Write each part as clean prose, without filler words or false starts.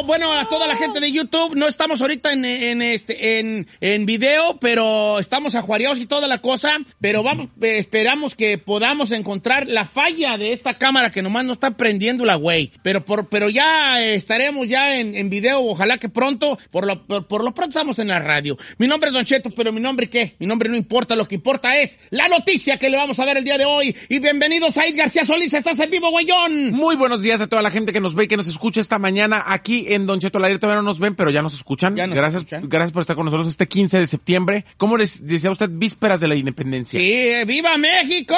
bueno, a toda la gente de YouTube. No estamos ahorita en video, pero estamos ajuareados y toda la cosa. Pero vamos, esperamos que podamos encontrar la falla de esta cámara que nomás no está prendiendo la güey. Pero ya estaremos ya en video, ojalá que pronto. Por lo pronto estamos en la radio. Mi nombre es Don Cheto, pero mi nombre ¿qué? Mi nombre no importa, lo que importa es la noticia que le vamos a dar el día de hoy. Y bienvenidos a Said García Solís, estás en vivo, güeyón. Muy buenos días a toda la gente que nos ve y que nos escucha esta mañana aquí en Don Cheto al aire. Todavía no nos ven, pero ya nos escuchan. Gracias por estar con nosotros este 15 de septiembre. ¿Cómo les decía usted? Vísperas de la independencia. Sí, ¡viva México!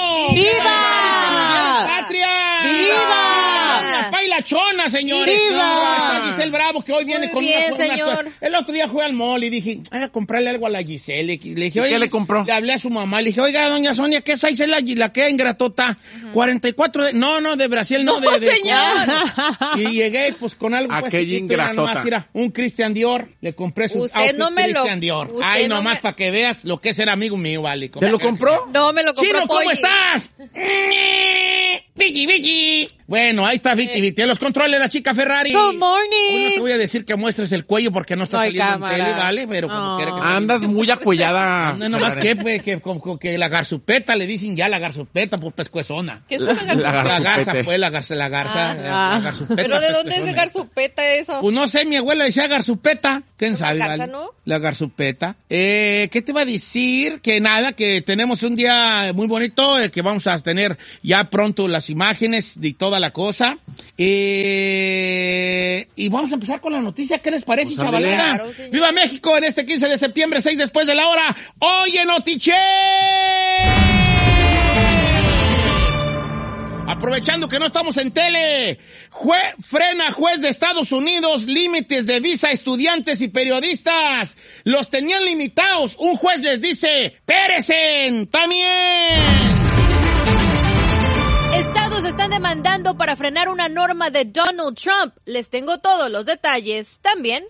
¡Viva! ¡Patria! ¡Viva! ¡Pailachona, señores! ¡Viva! Está Giselle Bravo, que hoy viene con bien, una señor. El otro día fue al mall y dije, a comprarle algo a la Giselle. Le dije, oye, ¿qué le compró? Le hablé a su mamá, le dije, oiga, doña Sonia, ¿qué size es la que ingratota? 44 de... No, de Brasil, no, de señor. Y llegué, pues, con algo... Aquella ingratota. Nomás, mira, un Christian Dior, le compré su Usted outfit no me Christian Dior. Ay, no nomás me... para que veas lo que es ser amigo mío, vale. ¿Te lo compró? No, me lo compró. ¡Chino, ¿cómo Polly. estás? Vicky. Bueno, ahí está Vicky. Los controles la chica Ferrari. Good morning. Hoy no te voy a decir que muestres el cuello porque no está No hay saliendo cámara. en tele, ¿vale? Pero como quiera que Andas muy acuellada. no, nomás que la garzupeta, le dicen ya la garzupeta por pescuezona. ¿Qué es una garzupeta? La garza, garzupete. pues, la garza, la garzupeta. ¿Pero de dónde es pescuezona. el garzupeta eso? Pues no sé, mi abuela decía garzupeta. ¿Quién sabe? garza, ¿vale? ¿no? La garzupeta. ¿Qué te iba a decir? Que nada, que tenemos un día muy bonito, que vamos a tener ya pronto las imágenes de toda la cosa. Y vamos a empezar con la noticia. ¿Qué les parece, Pues, chavalera? claro, señor. ¡Viva México! En este 15 de septiembre, 6 después de la hora. ¡Oye, Notiche! Aprovechando que no estamos en tele, frena juez de Estados Unidos límites de visa a estudiantes y periodistas. Los tenían limitados. Un juez les dice, ¡pérecen! ¡También! Estados están demandando para frenar una norma de Donald Trump. Les tengo todos los detalles también.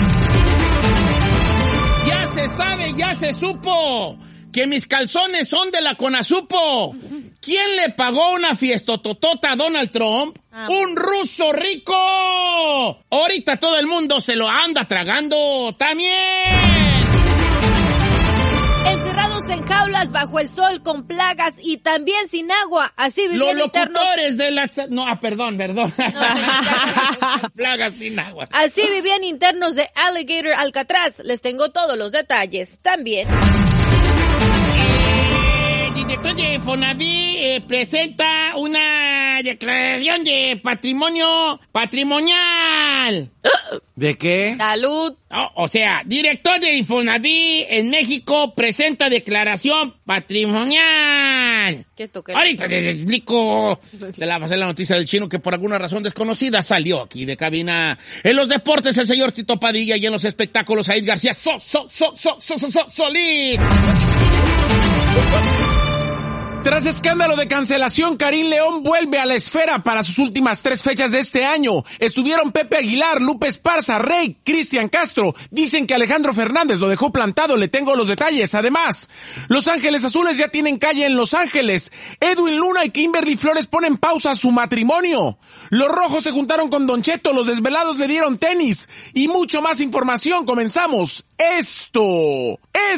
Ya se sabe, ya se supo que mis calzones son de la Conasupo. ¿Quién le pagó una fiestototota a Donald Trump? ¡Un ruso rico! Ahorita todo el mundo se lo anda tragando también. Encerrados en jaulas bajo el sol con plagas y también sin agua. Así Los vivían internos. locutores de la... No, perdón. Plagas sin agua. Así vivían internos de Alligator Alcatraz. Les tengo todos los detalles también. El director de Fonaví presenta una declaración de patrimonio patrimonial. ¿De qué? Salud. O sea, director de Infonaví en México presenta declaración patrimonial. ¿Qué toque? Ahorita les explico. Se la pasé la noticia del chino que por alguna razón desconocida salió aquí de cabina. En los deportes, el señor Tito Padilla, y en los espectáculos, Said García Solís. Tras escándalo de cancelación, Karim León vuelve a la esfera para sus últimas 3 fechas de este año. Estuvieron Pepe Aguilar, Lupe Esparza, Rey, Cristian Castro. Dicen que Alejandro Fernández lo dejó plantado, le tengo los detalles. Además, Los Ángeles Azules ya tienen calle en Los Ángeles. Edwin Luna y Kimberly Flores ponen pausa a su matrimonio. Los Rojos se juntaron con Don Cheto, los Desvelados le dieron tenis. Y mucho más información, comenzamos. Esto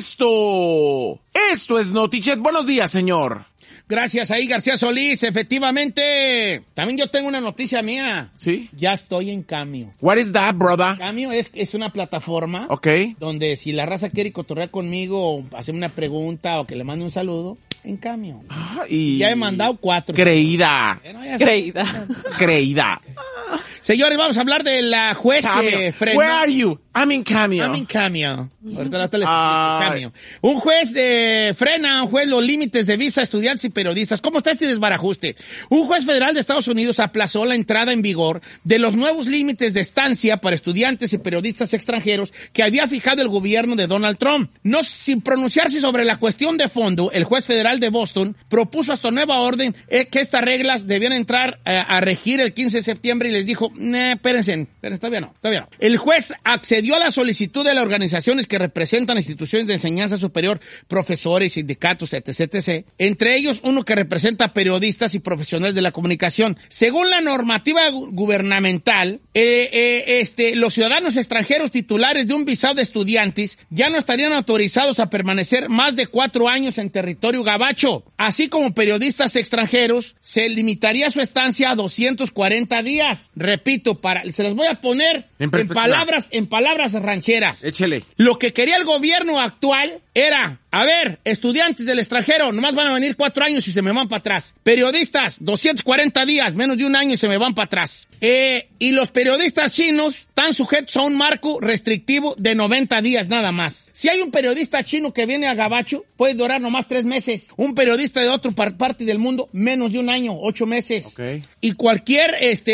es Notichet. Buenos días, señor. Gracias, ahí García Solís, efectivamente. También yo tengo una noticia mía. ¿Sí? Ya estoy en Cameo. What is that, brother? Cameo es una plataforma Okay. donde si la raza quiere cotorrear conmigo o hacer una pregunta o que le mande un saludo, en Cameo. Y Ya he mandado 4. Creída. Bueno, ya Creída. Señores, vamos a hablar de la juez que frenó. Where are you? I'm in Cameo. I'm in Cameo. Ahorita les explico. Cameo. Un juez frena los límites de visa a estudiantes y periodistas. ¿Cómo está este desbarajuste? Un juez federal de Estados Unidos aplazó la entrada en vigor de los nuevos límites de estancia para estudiantes y periodistas extranjeros que había fijado el gobierno de Donald Trump. No sin pronunciarse sobre la cuestión de fondo, el juez federal de Boston propuso hasta nueva orden que estas reglas debían entrar a regir el 15 de septiembre y les dijo, Espérense, todavía no. El juez accedió a la solicitud de las organizaciones que representan instituciones de enseñanza superior, profesores, sindicatos, etc. Entre ellos, uno que representa periodistas y profesionales de la comunicación. Según la normativa gubernamental, los ciudadanos extranjeros titulares de un visado de estudiantes ya no estarían autorizados a permanecer más de 4 años en territorio gabacho. Así como periodistas extranjeros, se limitaría su estancia a 240 días. Repito, se las voy a poner en palabras rancheras. Échele. Lo que quería el gobierno actual era, a ver, estudiantes del extranjero, nomás van a venir 4 años y se me van para atrás. Periodistas, 240 días, menos de un año y se me van para atrás. Y los periodistas chinos están sujetos a un marco restrictivo de 90 días nada más. Si hay un periodista chino que viene a gabacho, puede durar nomás 3 meses. Un periodista de otra parte del mundo, menos de un año, 8 meses. Okay. Y cualquier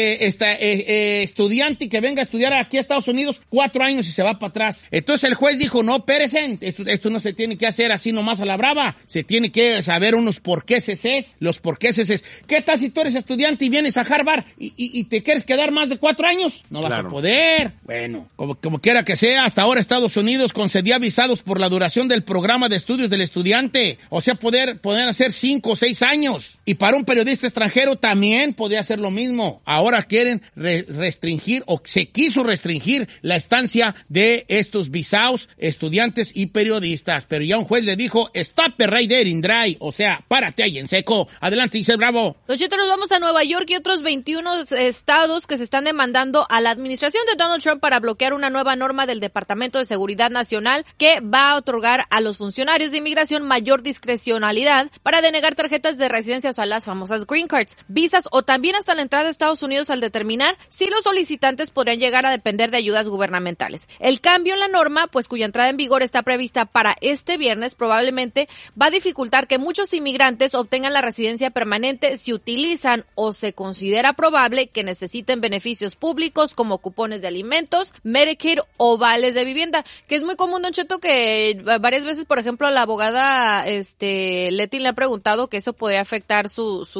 estudiante que venga a estudiar aquí a Estados Unidos, 4 años y se va para atrás. Entonces el juez dijo, no, espérense, esto no se tiene que hacer así nomás a la brava. Se tiene que saber unos porquéses. ¿Qué tal si tú eres estudiante y vienes a Harvard y te quieres quedar más de 4 años? No vas a poder. Bueno, como quiera que sea, hasta ahora Estados Unidos concedía visados por la duración del programa de estudios del estudiante. O sea, poder hacer 5 o 6 años. Y para un periodista extranjero también podía hacer lo mismo. Ahora quieren restringir, o se quiso restringir la estancia de estos visados, estudiantes y periodistas. Pero ya un juez le dijo, stop it right there in dry. O sea, párate ahí en seco. Adelante, Giselle Bravo. Don Cheto, nos vamos a Nueva York y otros 21 estados que se están demandando a la administración de Donald Trump para bloquear una nueva norma del Departamento de Seguridad Nacional que va a otorgar a los funcionarios de inmigración mayor discrecionalidad para denegar tarjetas de residencia, o sea, las famosas green cards, visas o también hasta la entrada a Estados Unidos al determinar si los solicitantes podrían llegar a depender de ayudas gubernamentales. El cambio en la norma, pues cuya entrada en vigor está prevista para este viernes, probablemente va a dificultar que muchos inmigrantes obtengan la residencia permanente si utilizan o se considera probable que necesiten beneficios públicos como cupones de alimentos, Medicaid o vales de vivienda, que es muy común, Don Cheto, que varias veces, por ejemplo, a la abogada Leti le ha preguntado que eso puede afectar su